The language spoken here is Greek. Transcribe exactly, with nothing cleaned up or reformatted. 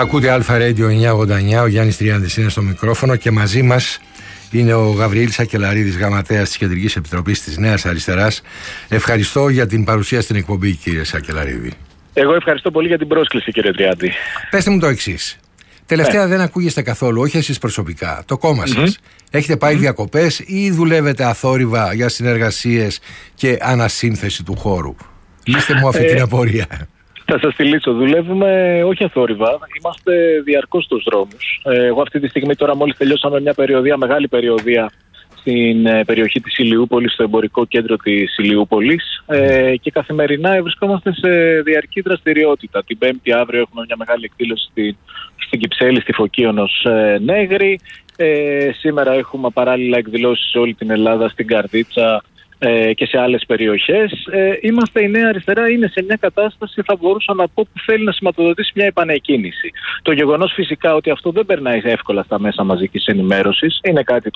Ακούτε Αλφα Radio εννιακόσια ογδόντα εννιά, ο Γιάννης Τριάντης είναι στο μικρόφωνο και μαζί μας είναι ο Γαβριήλ Σακελαρίδης, γραμματέας της Κεντρικής Επιτροπής της Νέας Αριστεράς. Ευχαριστώ για την παρουσία στην εκπομπή, κύριε Σακελαρίδη. Εγώ ευχαριστώ πολύ για την πρόσκληση, κύριε Τριάντη. Πέστε μου το εξής. Τελευταία ναι. δεν ακούγεστε καθόλου, όχι εσείς προσωπικά, το κόμμα mm-hmm. σας. Έχετε πάει mm-hmm. διακοπές ή δουλεύετε αθόρυβα για συνεργασίες και ανασύνθεση του χώρου? Λύστε μου αυτή την απορία. Θα σας τη λύσω. Δουλεύουμε όχι αθόρυβα, είμαστε διαρκώς στους δρόμους. Εγώ αυτή τη στιγμή τώρα μόλις τελειώσαμε μια περιοδεία, μεγάλη περιοδεία στην περιοχή της Ηλιούπολης, στο εμπορικό κέντρο της Ηλιούπολης ε, και καθημερινά βρισκόμαστε σε διαρκή δραστηριότητα. Την Πέμπτη αύριο έχουμε μια μεγάλη εκδήλωση στην, στην Κυψέλη, στη Φωκίωνος ε, Νέγρη. Ε, σήμερα έχουμε παράλληλα εκδηλώσεις σε όλη την Ελλάδα, στην Καρδίτσα ε, και σε άλλες περιοχές. Ε, είμαστε η Νέα Αριστερά, είναι σε μια κατάσταση, θα μπορούσα να πω, που θέλει να σηματοδοτήσει μια επανεκκίνηση. Το γεγονός φυσικά ότι αυτό δεν περνάει εύκολα στα μέσα μαζικής ενημέρωσης είναι κάτι